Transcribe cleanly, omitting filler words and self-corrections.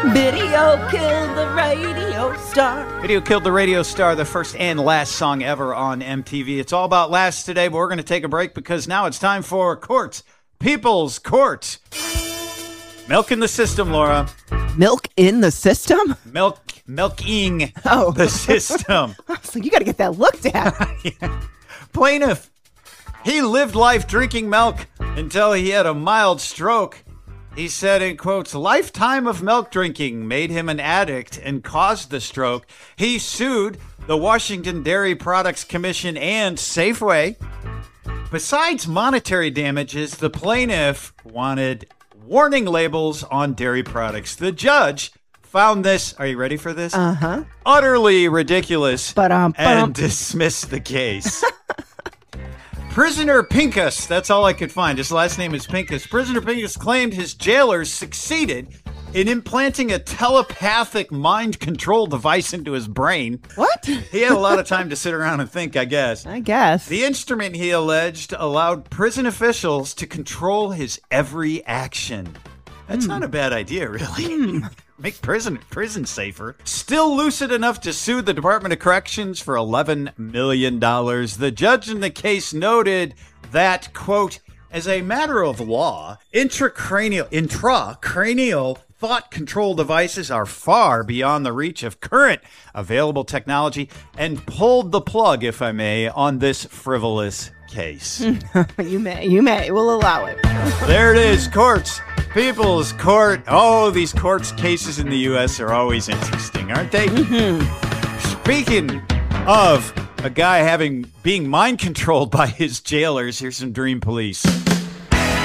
Video killed the radio star. Video killed the radio star, the first and last song ever on MTV. It's all about last today, but we're going to take a break because now it's time for Court. People's Court. Milk in the system, Laura. Milk in the system? Milking the system. I was like, you got to get that looked at. Yeah. Plaintiff, he lived life drinking milk until he had a mild stroke. He said, in quotes, lifetime of milk drinking made him an addict and caused the stroke. He sued the Washington Dairy Products Commission and Safeway. Besides monetary damages, the plaintiff wanted warning labels on dairy products. The judge found this, are you ready for this? Utterly ridiculous and dismissed the case. Prisoner Pincus, that's all I could find. His last name is Pincus. Prisoner Pincus claimed his jailers succeeded in implanting a telepathic mind control device into his brain. What? He had a lot of time to sit around and think, I guess. The instrument, he alleged, allowed prison officials to control his every action. That's not a bad idea, really. Make prison safer. Still lucid enough to sue the Department of Corrections for $11 million. The judge in the case noted that, quote, as a matter of law, intracranial thought control devices are far beyond the reach of current available technology, and pulled the plug, if I may, on this frivolous case. You may. We'll allow it. There it is, Courts. People's Court. Oh, these courts cases in the U.S. are always interesting, aren't they? Speaking of a guy being mind controlled by his jailers, here's some Dream Police.